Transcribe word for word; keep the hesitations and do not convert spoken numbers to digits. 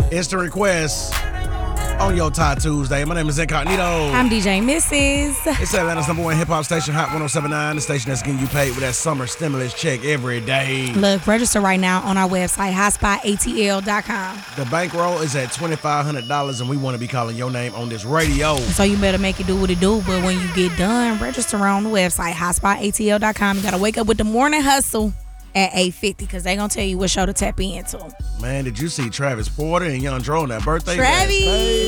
Instant request on your Tie Tuesday. My name is Incognito. I'm D J Missus It's Atlanta's number one hip-hop station, Hot one oh seven point nine, the station that's getting you paid with that summer stimulus check every day. Look, register right now on our website, hot spot A T L dot com. The bankroll is at twenty-five hundred dollars, and we want to be calling your name on this radio. So you better make it do what it do, but when you get done, register on the website, hot spot A T L dot com. You got to wake up with the morning hustle at eight fifty because they going to tell you what show to tap into. Man, did you see Travis Porter and Young Dro on that birthday? Travis!